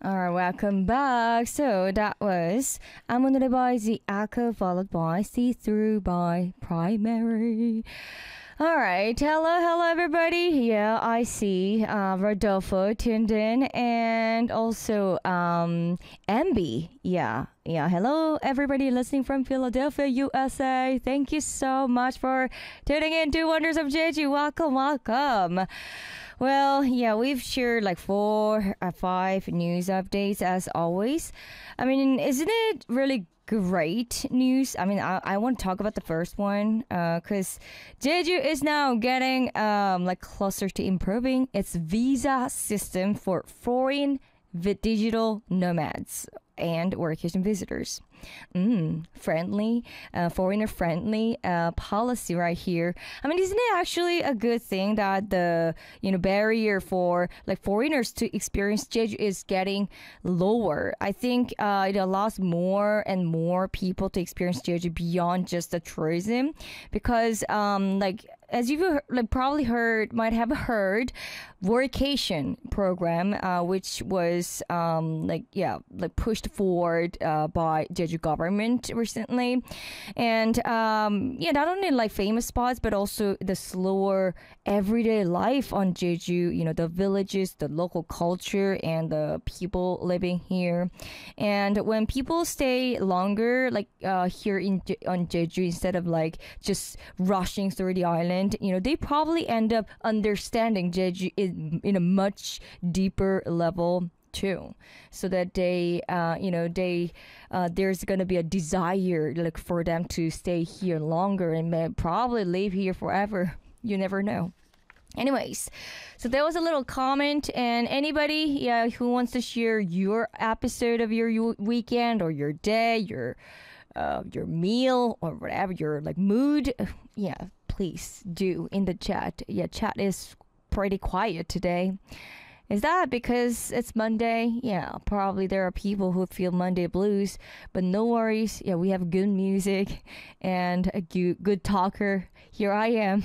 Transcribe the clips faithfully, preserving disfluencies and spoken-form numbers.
Alright, welcome back. So that was 아무노래 by The Echo, followed by See Through by Primary. All right. Hello, hello, everybody. Yeah, I see uh, Rodolfo tuned in, and also um, M B. Yeah, yeah. Hello, everybody listening from Philadelphia, U S A. Thank you so much for tuning in to Wonders of Jeju. Welcome, welcome. Well, yeah, we've shared like four or five news updates as always. I mean, isn't it really great news? I mean, I, I want to talk about the first one because uh, Jeju is now getting um, like closer to improving its visa system for foreign vi- digital nomads and workation visitors. Mm, friendly, uh, foreigner friendly uh, policy right here. I mean, isn't it actually a good thing that the you know barrier for like foreigners to experience Jeju is getting lower? I think uh, it allows more and more people to experience Jeju beyond just the tourism, because um, like as you've like probably heard, might have heard, workation program, uh, which was um, like yeah like pushed forward uh, by Jeju government recently, and um, yeah, not only like famous spots but also the slower everyday life on Jeju. You know, the villages, the local culture, and the people living here. And when people stay longer, like uh, here in Je- on Jeju, instead of like just rushing through the island, you know, they probably end up understanding Jeju in, in a much deeper level too, so that they uh you know they uh there's gonna be a desire like for them to stay here longer and may probably live here forever. You never know. Anyways, so there was a little comment, and anybody yeah who wants to share your episode of your u- weekend or your day, your uh your meal or whatever, your like mood, yeah, please do in the chat. Yeah, chat is pretty quiet today. Is that because it's Monday? Yeah, probably there are people who feel Monday blues, but no worries. Yeah, we have good music and a good, good talker. Here I am.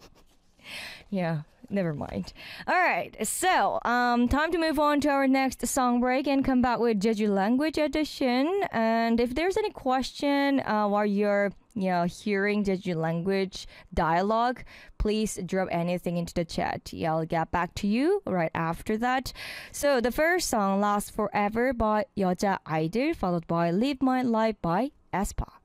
Yeah, never mind. All right, so um, time to move on to our next song break and come back with Jeju Language Edition. And if there's any question uh, while you're you know, hearing Jeju language dialogue, please drop anything into the chat. Yeah, I'll get back to you right after that. So the first song, Last Forever by 여자 아이들, followed by Live My Life by aespa.